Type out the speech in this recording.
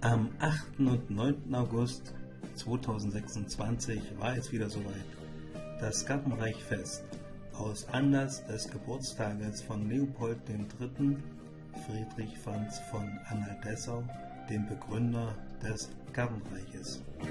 Am 8. und 9. August 2026 war es wieder soweit. Das Gartenreichfest aus Anlass des Geburtstages von Leopold III. Friedrich Franz von Anhalt-Dessau, dem Begründer des Gartenreiches.